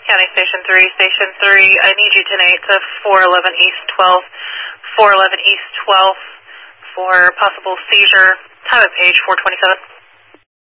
County Station 3, Station 3, I need you tonight to 411 East 12, 411 East 12 for possible seizure. Time of page 427.